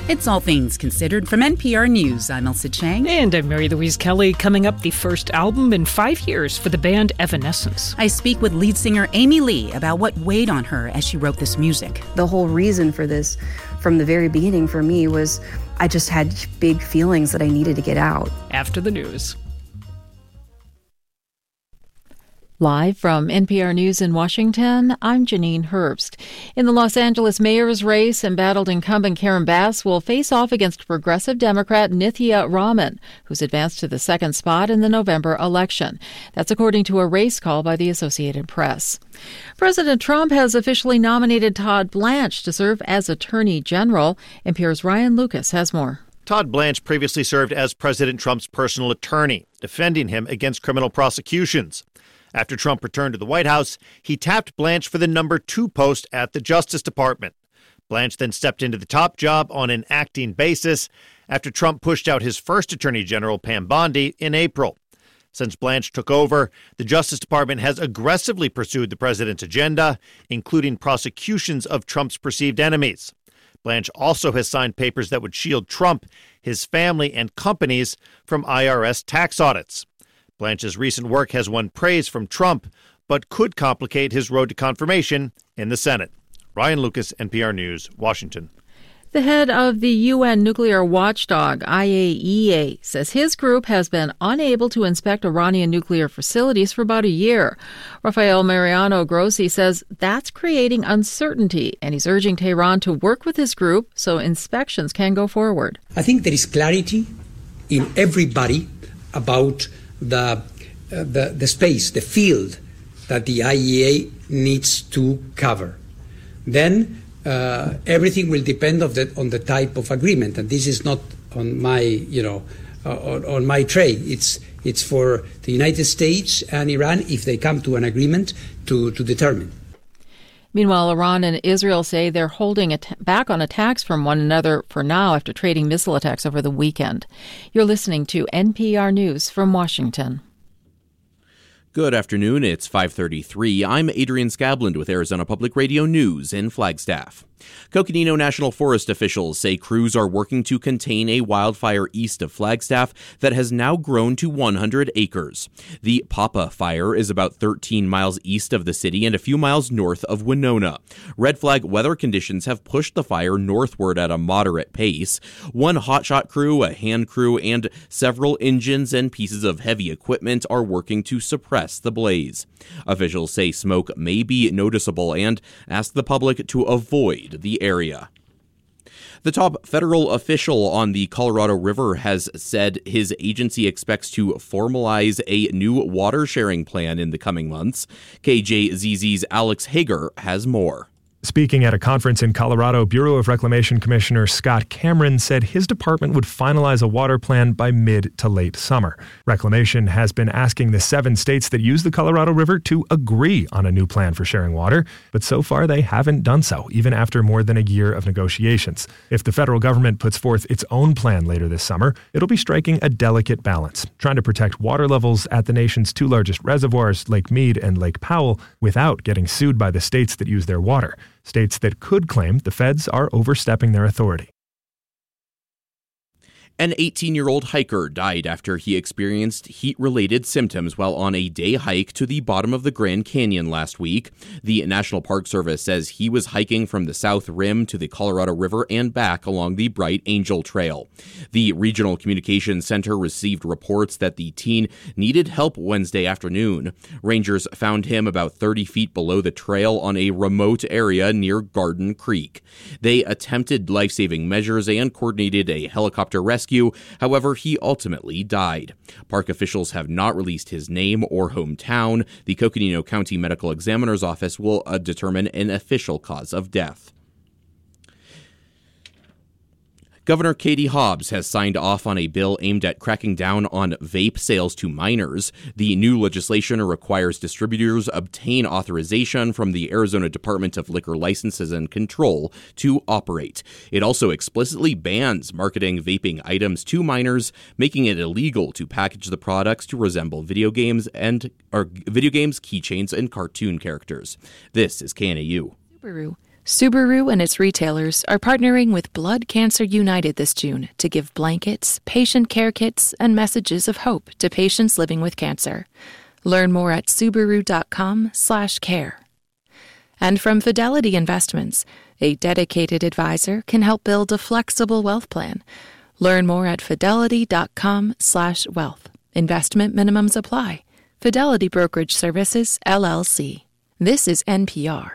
It's All Things Considered from NPR News. I'm Elsa Chang. And I'm Mary Louise Kelly. Coming up, the first album in 5 years for the band Evanescence. I speak with lead singer Amy Lee about what weighed on her as she wrote this music. The whole reason for this from the very beginning for me was I just had big feelings that I needed to get out. After the news. Live from NPR News in Washington, I'm Janine Herbst. In the Los Angeles mayor's race, embattled incumbent Karen Bass will face off against progressive Democrat Nithya Raman, who's advanced to the second spot in the November election. That's according to a race call by the Associated Press. President Trump has officially nominated Todd Blanche to serve as Attorney General. NPR's Ryan Lucas has more. Todd Blanche previously served as President Trump's personal attorney, defending him against criminal prosecutions. After Trump returned to the White House, he tapped Blanche for the number 2 post at the Justice Department. Blanche then stepped into the top job on an acting basis after Trump pushed out his first Attorney General, Pam Bondi, in April. Since Blanche took over, the Justice Department has aggressively pursued the president's agenda, including prosecutions of Trump's perceived enemies. Blanche also has signed papers that would shield Trump, his family, and companies from IRS tax audits. Blanche's recent work has won praise from Trump, but could complicate his road to confirmation in the Senate. Ryan Lucas, NPR News, Washington. The head of the UN nuclear watchdog, IAEA, says his group has been unable to inspect Iranian nuclear facilities for about a year. Rafael Mariano Grossi says that's creating uncertainty, and he's urging Tehran to work with his group so inspections can go forward. I think there is clarity in everybody about the space, the field that the IAEA needs to cover. Then everything will depend on the type of agreement, and this is not on my on my tray. It's for the United States and Iran, if they come to an agreement, to determine. Meanwhile, Iran and Israel say they're holding back on attacks from one another for now after trading missile attacks over the weekend. You're listening to NPR News from Washington. Good afternoon. It's 5:33. I'm Adrian Scabland with Arizona Public Radio News in Flagstaff. Coconino National Forest officials say crews are working to contain a wildfire east of Flagstaff that has now grown to 100 acres. The Papa Fire is about 13 miles east of the city and a few miles north of Winona. Red flag weather conditions have pushed the fire northward at a moderate pace. One hotshot crew, a hand crew, and several engines and pieces of heavy equipment are working to suppress the blaze. Officials say smoke may be noticeable and ask the public to avoid the area. The top federal official on the Colorado River has said his agency expects to formalize a new water sharing plan in the coming months. KJZZ's Alex Hager has more. Speaking at a conference in Colorado, Bureau of Reclamation Commissioner Scott Cameron said his department would finalize a water plan by mid to late summer. Reclamation has been asking the 7 states that use the Colorado River to agree on a new plan for sharing water, but so far they haven't done so, even after more than a year of negotiations. If the federal government puts forth its own plan later this summer, it'll be striking a delicate balance, trying to protect water levels at the nation's 2 largest reservoirs, Lake Mead and Lake Powell, without getting sued by the states that use their water. States that could claim the feds are overstepping their authority. An 18-year-old hiker died after he experienced heat-related symptoms while on a day hike to the bottom of the Grand Canyon last week. The National Park Service says he was hiking from the South Rim to the Colorado River and back along the Bright Angel Trail. The Regional Communications Center received reports that the teen needed help Wednesday afternoon. Rangers found him about 30 feet below the trail on a remote area near Garden Creek. They attempted life-saving measures and coordinated a helicopter rescue. However, he ultimately died. Park officials have not released his name or hometown. The Coconino County Medical Examiner's Office will determine an official cause of death. Governor Katie Hobbs has signed off on a bill aimed at cracking down on vape sales to minors. The new legislation requires distributors obtain authorization from the Arizona Department of Liquor Licenses and Control to operate. It also explicitly bans marketing vaping items to minors, making it illegal to package the products to resemble video games, keychains, and cartoon characters. This is KNAU. Subaru Subaru and its retailers are partnering with Blood Cancer United this June to give blankets, patient care kits, and messages of hope to patients living with cancer. Learn more at Subaru.com/care. And from Fidelity Investments, a dedicated advisor can help build a flexible wealth plan. Learn more at Fidelity.com/wealth. Investment minimums apply. Fidelity Brokerage Services, LLC. This is NPR.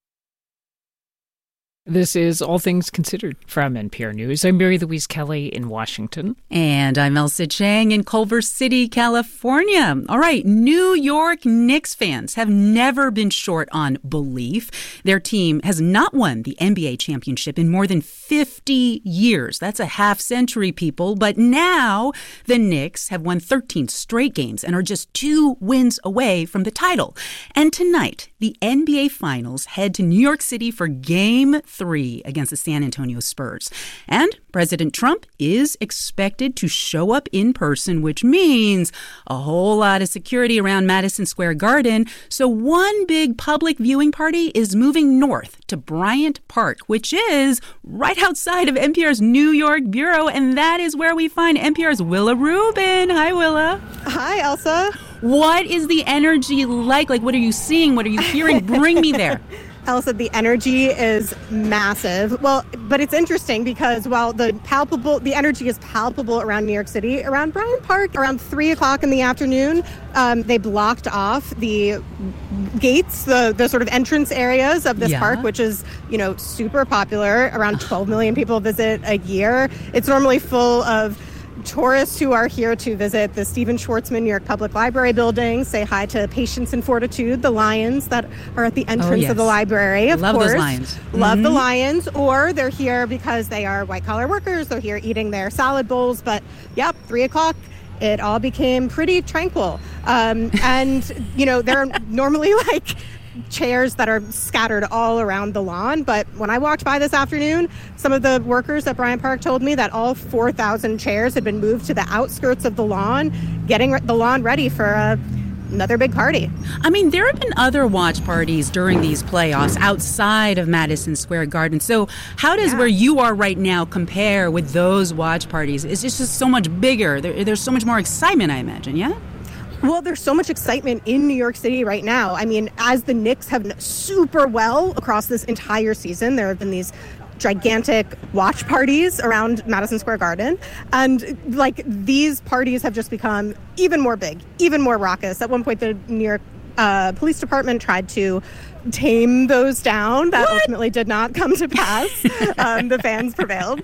This is All Things Considered from NPR News. I'm Mary Louise Kelly in Washington. And I'm Elsa Chang in Culver City, California. All right, New York Knicks fans have never been short on belief. Their team has not won the NBA championship in more than 50 years. That's a half century, people. But now the Knicks have won 13 straight games and are just 2 wins away from the title. And tonight, the NBA Finals head to New York City for Game 3 against the San Antonio Spurs. And President Trump is expected to show up in person, which means a whole lot of security around Madison Square Garden. So one big public viewing party is moving north to Bryant Park, which is right outside of NPR's New York bureau. And that is where we find NPR's Willa Rubin. Hi, Willa. Hi, Elsa. What is the energy like? Like, what are you seeing? What are you hearing? Bring me there. Elsa, the energy is massive. Well, but it's interesting because while the energy is palpable around New York City, around Bryant Park, around 3 o'clock in the afternoon, they blocked off the gates, the sort of entrance areas of this park, which is, super popular. Around 12 million people visit a year. It's normally full of tourists who are here to visit the Stephen Schwarzman New York Public Library building, say hi to Patience and Fortitude, the lions that are at the entrance of the library, of course. Love those lions. Love the lions. Or they're here because they are white-collar workers. They're here eating their salad bowls. But, 3 o'clock, it all became pretty tranquil. And, there are normally, chairs that are scattered all around the lawn. But when I walked by this afternoon, some of the workers at Bryant Park told me that all 4,000 chairs had been moved to the outskirts of the lawn, getting the lawn ready for another big party. I mean, there have been other watch parties during these playoffs outside of Madison Square Garden. So how does where you are right now compare with those watch parties? It's just so much bigger. There's so much more excitement, I imagine, yeah? Well, there's so much excitement in New York City right now. I mean, as the Knicks have done super well across this entire season, there have been these gigantic watch parties around Madison Square Garden. And these parties have just become even more big, even more raucous. At one point, the New York police department tried to tame those down. That ultimately did not come to pass. The fans prevailed.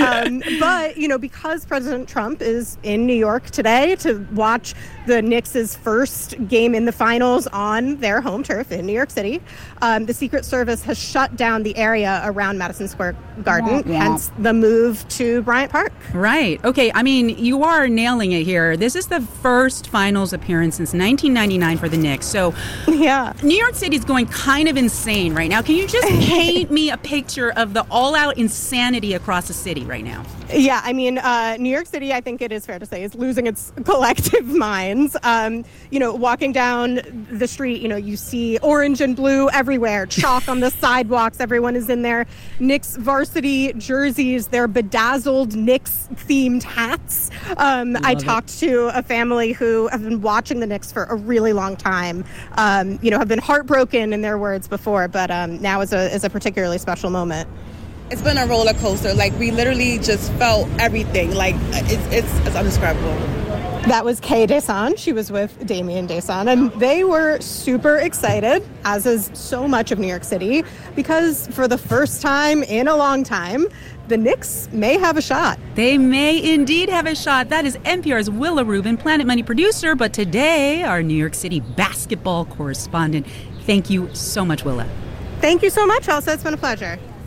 But, because President Trump is in New York today to watch the Knicks' first game in the finals on their home turf in New York City, the Secret Service has shut down the area around Madison Square Garden, hence the move to Bryant Park. Right. Okay. I mean, you are nailing it here. This is the first finals appearance since 1999 for the Knicks. So, New York City is going kind of insane right now. Can you just paint me a picture of the all-out insanity across the city right now? Yeah, I mean, New York City, I think it is fair to say, is losing its collective minds. Walking down the street, you see orange and blue everywhere, chalk on the sidewalks. Everyone is in their Knicks varsity jerseys, their bedazzled Knicks-themed hats. I talked to a family who have been watching the Knicks for a really long time, have been heartbroken in their words before, but now is a particularly special moment. It's been a roller coaster. We literally just felt everything. It's indescribable. That was Kay Desan. She was with Damien Desan, and they were super excited, as is so much of New York City, because for the first time in a long time, the Knicks may have a shot. They may indeed have a shot. That is NPR's Willa Rubin, Planet Money producer, but today, our New York City basketball correspondent. Thank you so much, Willa. Thank you so much, Elsa. It's been a pleasure.